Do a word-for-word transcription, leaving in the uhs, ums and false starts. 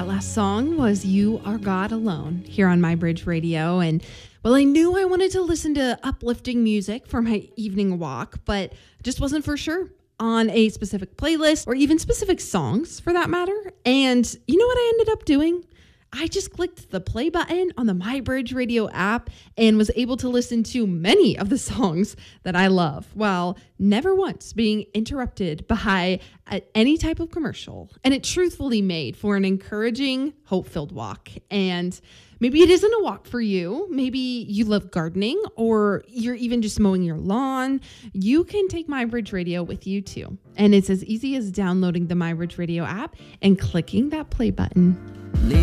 last song was You Are God Alone here on My Bridge Radio. And well, I knew I wanted to listen to uplifting music for my evening walk, but just wasn't for sure on a specific playlist or even specific songs for that matter. And you know what I ended up doing? I just clicked the play button on the My Bridge Radio app and was able to listen to many of the songs that I love while never once being interrupted by uh, any type of commercial. And it truthfully made for an encouraging, hope-filled walk. And maybe it isn't a walk for you. Maybe you love gardening or you're even just mowing your lawn. You can take My Bridge Radio with you too. And it's as easy as downloading the My Bridge Radio app and clicking that play button.